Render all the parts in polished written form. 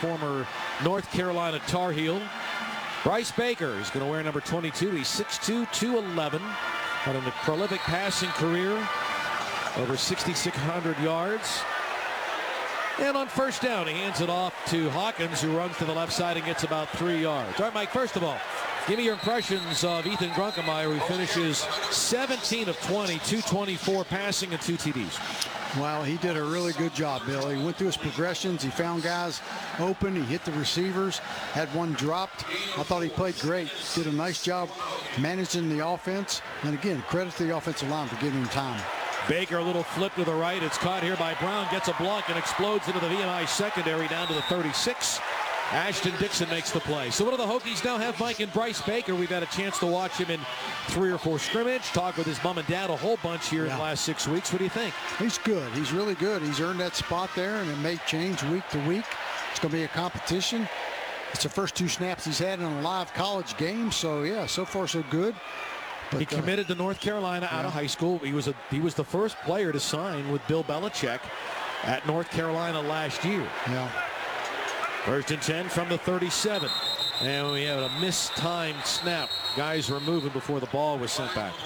former North Carolina Tar Heel. Bryce Baker is going to wear number 22. He's 6'2", 211. Had a prolific passing career, over 6,600 yards. And on first down, he hands it off to Hawkins, who runs to the left side and gets about 3 yards. All right, Mike, first of all, give me your impressions of Ethan Grunkemeyer, who finishes 17 of 20, 224 passing and 2 TDs. Well, he did a really good job, Bill. He went through his progressions. He found guys open. He hit the receivers, had one dropped. I thought he played great. Did a nice job managing the offense. And again, credit to the offensive line for giving him time. Baker, a little flip to the right. It's caught here by Brown, gets a block and explodes into the VMI secondary down to the 36. Ashton Dixon makes the play. So what do the Hokies now have, Mike, and Bryce Baker? We've had a chance to watch him in 3 or 4 scrimmage, talk with his mom and dad a whole bunch here in the last 6 weeks. What do you think? He's good. He's really good. He's earned that spot there, and it may change week to week. It's going to be a competition. It's the first 2 snaps he's had in a live college game. So, yeah, so far so good. But, he committed to North Carolina out of high school. He was the first player to sign with Bill Belichick at North Carolina last year. Yeah. First and 10 from the 37. And we have a mistimed snap. Guys were moving before the ball was sent back.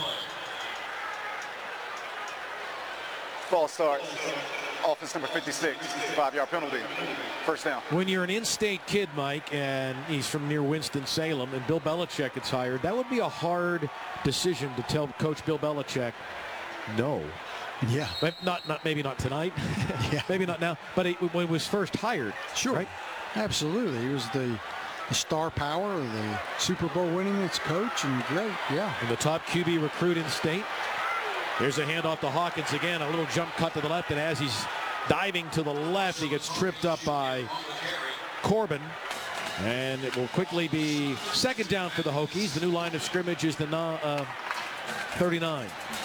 False start. Offense number 56. 5-yard penalty. First down. When you're an in-state kid, Mike, and he's from near Winston-Salem, and Bill Belichick gets hired, that would be a hard decision to tell Coach Bill Belichick no. Yeah. Maybe not tonight. Yeah. Maybe not now. But when he was first hired. Sure. Right? Absolutely. He was the star power, the Super Bowl winningest coach, and great. Yeah. And the top QB recruit in state. Here's a handoff to Hawkins again. A little jump cut to the left, and as he's diving to the left, he gets tripped up by Corbin. And it will quickly be second down for the Hokies. The new line of scrimmage is the 39.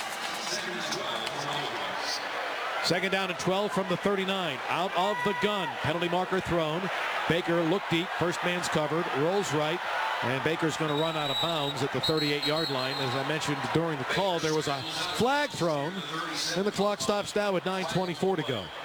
Second down and 12 from the 39. Out of the gun. Penalty marker thrown. Baker looked deep. First man's covered. Rolls right. And Baker's going to run out of bounds at the 38-yard line. As I mentioned during the call, there was a flag thrown. And the clock stops now with 9:24 to go.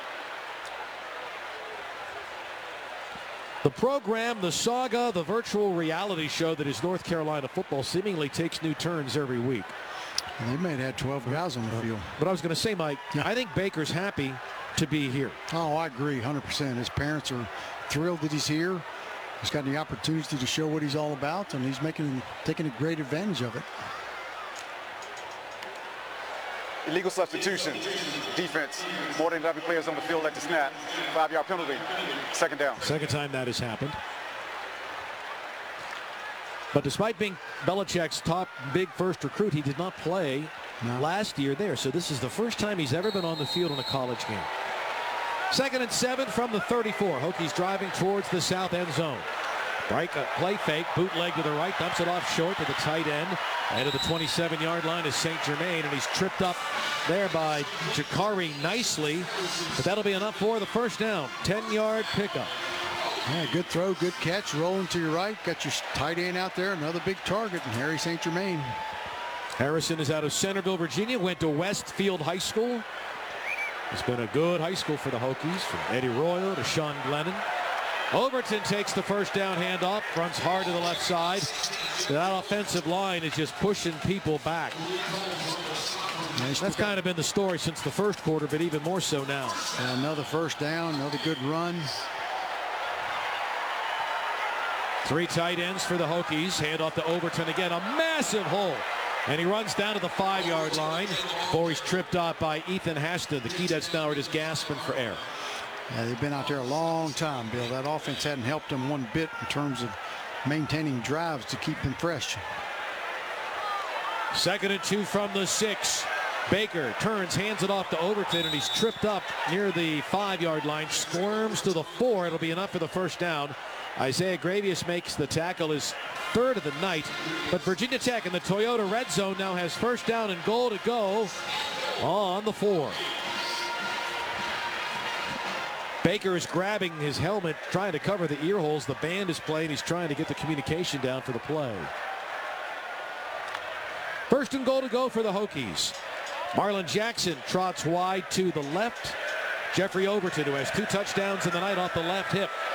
The program, the saga, the virtual reality show that is North Carolina football seemingly takes new turns every week. They may have had 12 guys on the field. But I was going to say, Mike, I think Baker's happy to be here. Oh, I agree 100%. His parents are thrilled that he's here. He's got the opportunity to show what he's all about, and he's taking a great advantage of it. Illegal substitution. Defense. More than 11 players on the field at the snap. 5-yard penalty. Second down. Second time that has happened. But despite being Belichick's top big first recruit, he did not play last year there. So this is the first time he's ever been on the field in a college game. Second and 7 from the 34. Hokies driving towards the south end zone. Play fake, bootleg to the right, dumps it off short to the tight end. And to the 27-yard line is St. Germain, and he's tripped up there by Jakari nicely. But that'll be enough for the first down. 10-yard pickup. Yeah, good throw, good catch, rolling to your right. Got your tight end out there, another big target, and Harry St. Germain. Harrison is out of Centerville, Virginia, went to Westfield High School. It's been a good high school for the Hokies, from Eddie Royal to Sean Glennon. Overton takes the first down handoff, runs hard to the left side. That offensive line is just pushing people back. That's kind of been the story since the first quarter, but even more so now. And another first down, another good run. 3 tight ends for the Hokies. Handoff to Overton again, a massive hole. And he runs down to the 5-yard line before he's tripped up by Ethan Haston. The Keydets now are just gasping for air. Yeah, they've been out there a long time, Bill. That offense hadn't helped them one bit in terms of maintaining drives to keep them fresh. Second and 2 from the 6. Baker turns, hands it off to Overton, and he's tripped up near the 5-yard line. Squirms to the 4. It'll be enough for the first down. Isaiah Gravius makes the tackle, his third of the night. But Virginia Tech in the Toyota red zone now has first down and goal to go on the 4. Baker is grabbing his helmet, trying to cover the ear holes. The band is playing. He's trying to get the communication down for the play. First and goal to go for the Hokies. Marlon Jackson trots wide to the left. Jeffrey Overton, who has 2 touchdowns in the night, off the left hip.